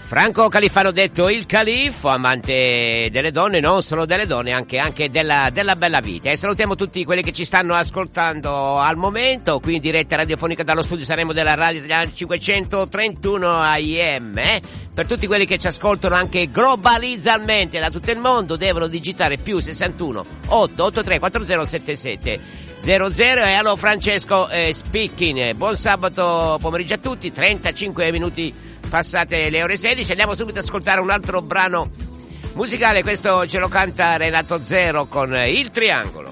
Franco Califano, detto il Califfo, amante delle donne, non solo delle donne, anche della bella vita. E salutiamo tutti quelli che ci stanno ascoltando al momento, qui in diretta radiofonica dallo studio Saremo della Radio Italiana 531 AM. Per tutti quelli che ci ascoltano anche globalizzalmente da tutto il mondo, devono digitare più 61 883 4077 00. E allo Francesco speaking. Buon sabato pomeriggio a tutti, 35 minuti passate le ore 16, andiamo subito ad ascoltare un altro brano musicale. Questo ce lo canta Renato Zero con Il Triangolo.